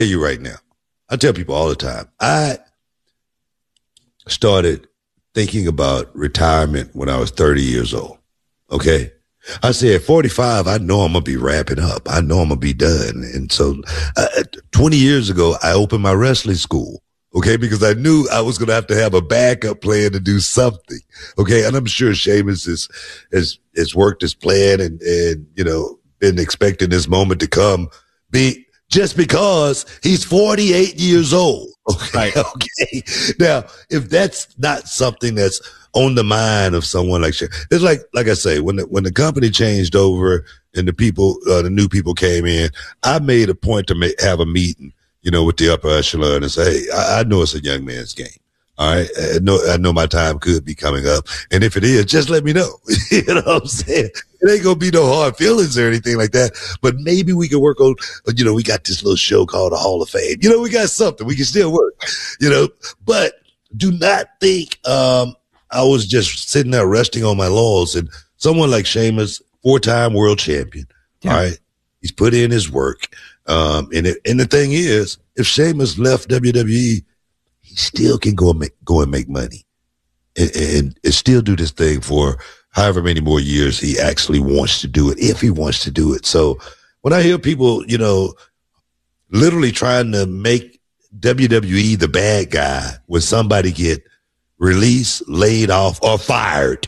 tell you right now. I tell people all the time. I started thinking about retirement when I was 30 years old. Okay. I said, at 45, I know I'm going to be wrapping up. I know I'm going to be done. And so 20 years ago, I opened my wrestling school. Okay. Because I knew I was going to have a backup plan to do something. Okay. And I'm sure Sheamus has worked his plan and, you know, been expecting this moment to come just because he's 48 years old. Okay. Right. Okay. Now, if that's not something that's on the mind of someone like Sheamus, it's like I say, when the company changed over and the new people came in, I made a point to have a meeting, you know, with the upper echelon and say, hey, I know it's a young man's game. All right. I know my time could be coming up. And if it is, just let me know. You know what I'm saying? It ain't going to be no hard feelings or anything like that. But maybe we can work on, you know, we got this little show called the Hall of Fame. You know, we got something. We can still work, you know. But do not think I was just sitting there resting on my laurels. And someone like Sheamus, 4-time world champion, yeah. All right, he's put in his work. And the thing is, if Sheamus left WWE, he still can go and make money and still do this thing for however many more years he actually wants to do it, if he wants to do it. So when I hear people, you know, literally trying to make WWE the bad guy when somebody get released, laid off, or fired,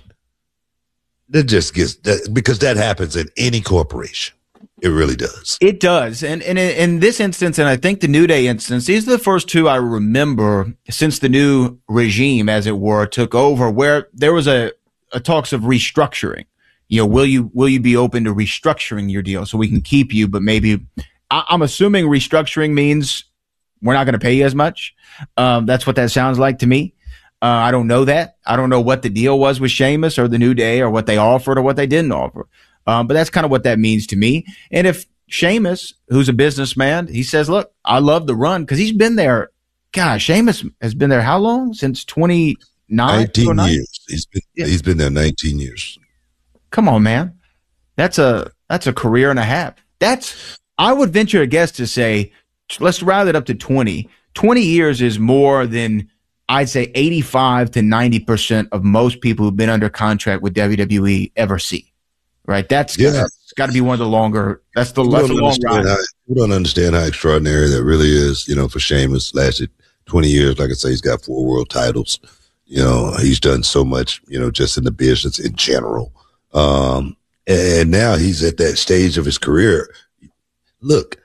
that just gets that, because that happens in any corporation. It really does. It does. And in this instance, and I think the New Day instance, these are the first two I remember since the new regime, as it were, took over, where there was a talks of restructuring. You know, will you be open to restructuring your deal so we can keep you, but maybe I'm assuming restructuring means we're not going to pay you as much. That's what that sounds like to me. I don't know that. I don't know what the deal was with Sheamus or the New Day or what they offered or what they didn't offer. But that's kind of what that means to me. And if Sheamus, who's a businessman, he says, look, I love the run because he's been there. Gosh, Sheamus has been there how long? Since 19 years. He's been there 19 years. Come on, man. That's a career and a half. I would venture a guess to say, let's round it up to 20. 20 years is more than, I'd say, 85 to 90% of most people who've been under contract with WWE ever see. Right, that's got to be one of the longer. That's the long ride. We don't understand how extraordinary that really is. You know, for Sheamus, lasted 20 years. Like I say, he's got 4 world titles. You know, he's done so much. You know, just in the business in general. And now he's at that stage of his career. Look,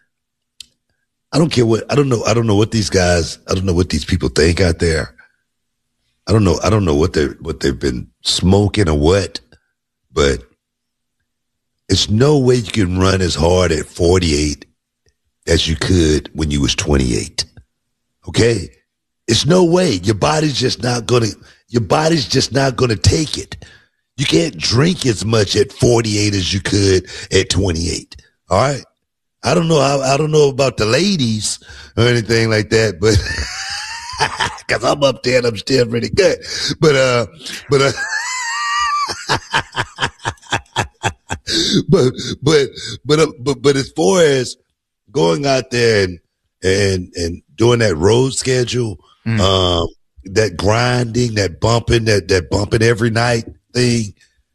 I don't care what. I don't know what these guys. I don't know what these people think out there. I don't know what they've been smoking or what, but. It's no way you can run as hard at 48 as you could when you was 28. Okay? It's no way. Your body's just not gonna take it. You can't drink as much at 48 as you could at 28. All right? I don't know about the ladies or anything like that, but cause I'm up there and I'm still pretty good. But But as far as going out there and doing that road schedule, that grinding, that bumping every night thing,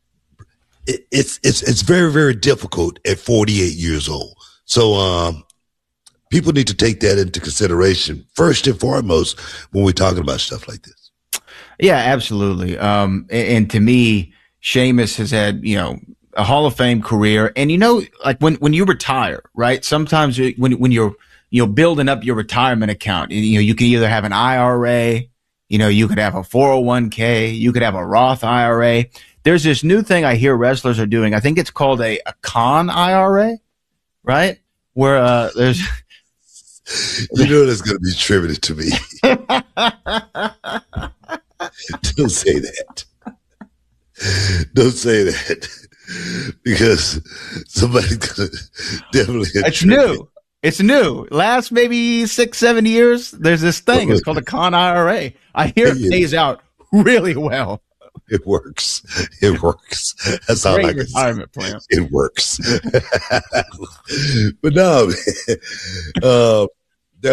it's very, very difficult at 48 years old. So, people need to take that into consideration first and foremost when we're talking about stuff like this. Yeah, absolutely. And to me, Sheamus has had, you know, a Hall of Fame career. And, you know, like when you retire, right? Sometimes when you're, you know, building up your retirement account, you know, you can either have an IRA, you know, you could have a 401k, you could have a Roth IRA. There's this new thing I hear wrestlers are doing. I think it's called a con IRA, right? Where, there's, you know, that's going to be attributed to me. Don't say that. Don't say that. Because somebody's gonna definitely. It's new. It's new. Last maybe 6-7 years, there's this thing. It's called a con IRA. I hear it pays out really well. It works. It works. That's all I can retirement say. Plan. It works. But no, man.